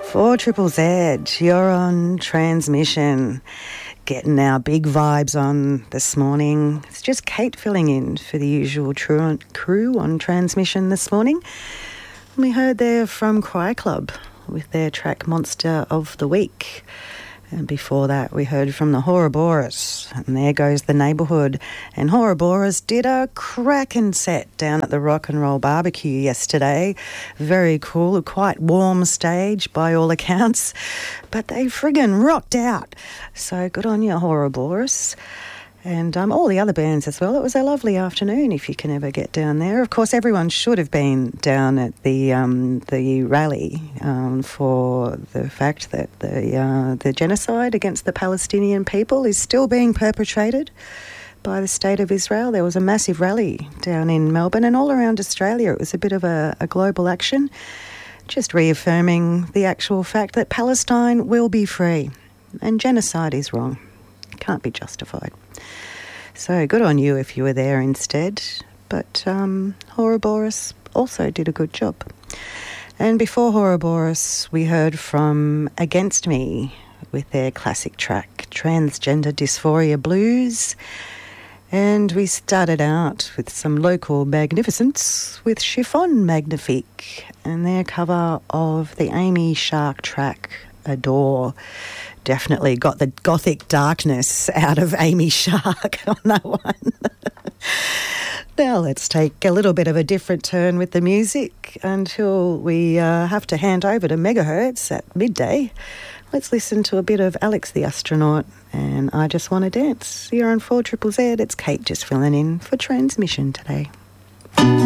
4 Triple Z, you're on transmission. Getting our big vibes on this morning. It's just Kate filling in for the usual crew on transmission this morning. We heard there from Choir Club with their track Monster of the Week. And before that, we heard from the Ouroboros, and There Goes the Neighbourhood. And Ouroboros did a cracking set down at the Rock and Roll Barbecue yesterday. Very cool, a quite warm stage by all accounts, but they friggin' rocked out. So good on you, Ouroboros. And all the other bands as well. It was a lovely afternoon if you can ever get down there. Of course, everyone should have been down at the rally for the fact that the genocide against the Palestinian people is still being perpetrated by the State of Israel. There was a massive rally down in Melbourne and all around Australia. It was a bit of a global action, just reaffirming the actual fact that Palestine will be free and genocide is wrong. Can't be justified. So good on you if you were there instead. But Ouroboros also did a good job. And before Ouroboros, we heard from Against Me with their classic track, Transgender Dysphoria Blues. And we started out with some local magnificence with Chiffon Magnifique and their cover of the Amy Shark track, Adore. Definitely got the gothic darkness out of Amy Shark on that one. Now let's take a little bit of a different turn with the music until we have to hand over to Megahertz at midday. Let's listen to a bit of Alex the Astronaut and I Just Want to Dance. Here on 4 Triple Z, it's Kate just filling in for transmission today.